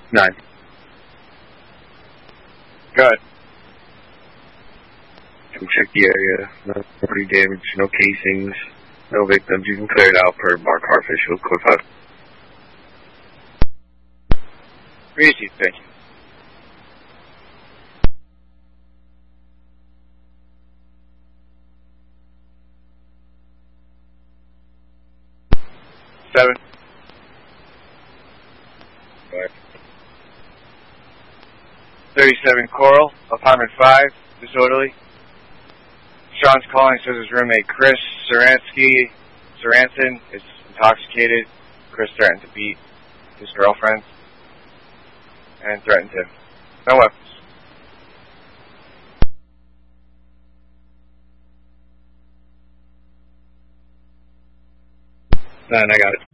9. Go ahead. Check the area. No property damage, no casings, no victims. You can clear it out per bar car official. Code 5. Easy, thank you. Seven. Right. 37 Coral, apartment 5, disorderly. Sean's calling, says his roommate Chris Soranson is intoxicated. Chris threatened to beat his girlfriend and threatened him. No weapons. 9, I got it.